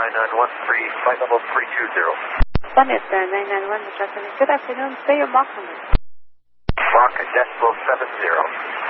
991, flight level 320. Summit 991, Mr. Good afternoon. Say your Mach number. Mach decimal 70.